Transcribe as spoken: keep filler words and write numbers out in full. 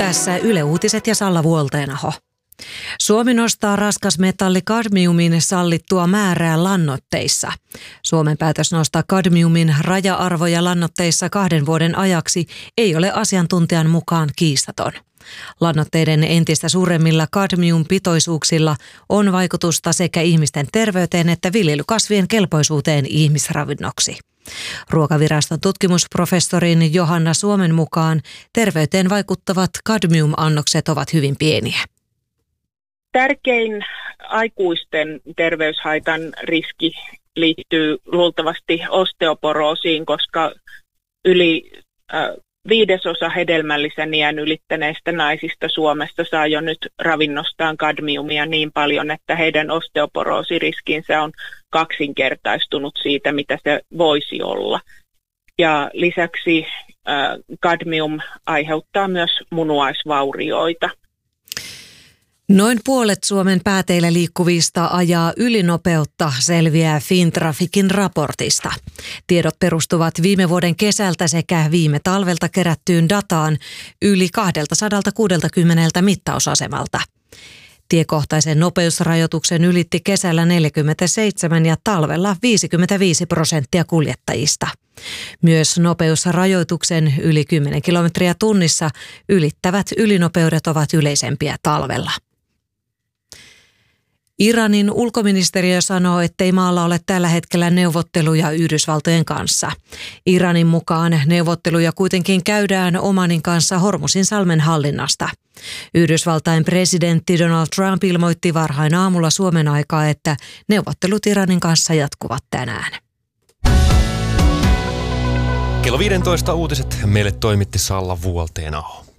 Tässä Yle Uutiset ja Salla Vuolteenaho. Suomi nostaa raskasmetalli kadmiumin sallittua määrää lannoitteissa. Suomen päätös nostaa kadmiumin raja-arvoja lannoitteissa kahden vuoden ajaksi ei ole asiantuntijan mukaan kiistaton. Lannoitteiden entistä suuremmilla kadmiumpitoisuuksilla on vaikutusta sekä ihmisten terveyteen että viljelykasvien kelpoisuuteen ihmisravinnoksi. Ruokaviraston tutkimusprofessorin Johanna Suomen mukaan terveyteen vaikuttavat kadmiumannokset ovat hyvin pieniä. Tärkein aikuisten terveyshaitan riski liittyy luultavasti osteoporoosiin, koska yli äh, viidesosa hedelmällisen iän ylittäneistä naisista Suomessa saa jo nyt ravinnostaan kadmiumia niin paljon, että heidän osteoporoosiriskinsä on kaksinkertaistunut siitä, mitä se voisi olla. Ja lisäksi äh, kadmium aiheuttaa myös munuaisvaurioita. Noin puolet Suomen pääteillä liikkuvista ajaa ylinopeutta, selviää Fintraficin raportista. Tiedot perustuvat viime vuoden kesältä sekä viime talvelta kerättyyn dataan yli kaksisataakuusikymmentä mittausasemalta. Tiekohtaisen nopeusrajoituksen ylitti kesällä neljäkymmentäseitsemän ja talvella viisikymmentäviisi prosenttia kuljettajista. Myös nopeusrajoituksen yli kymmenen kilometriä tunnissa ylittävät ylinopeudet ovat yleisempiä talvella. Iranin ulkoministeriö sanoo, ettei maalla ole tällä hetkellä neuvotteluja Yhdysvaltojen kanssa. Iranin mukaan neuvotteluja kuitenkin käydään Omanin kanssa Hormuzin salmen hallinnasta. Yhdysvaltain presidentti Donald Trump ilmoitti varhain aamulla Suomen aikaa, että neuvottelut Iranin kanssa jatkuvat tänään. Kello viisitoista uutiset meille toimitti Salla Vuolteenaho.